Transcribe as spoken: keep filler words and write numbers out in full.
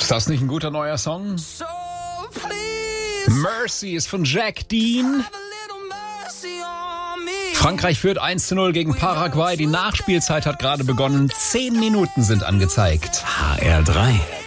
Ist das nicht ein guter neuer Song? Mercy ist von Jack Dean. Frankreich führt eins zu null gegen Paraguay. Die Nachspielzeit hat gerade begonnen. Zehn Minuten sind angezeigt. H R drei.